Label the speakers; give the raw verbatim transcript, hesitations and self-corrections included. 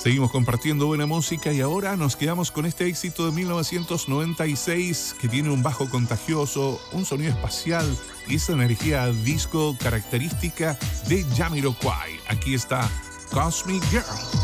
Speaker 1: Seguimos compartiendo buena música y ahora nos quedamos con este éxito de mil novecientos noventa y seis que tiene un bajo contagioso, un sonido espacial y esa energía disco característica de Jamiroquai. Aquí está Cosmic Girl.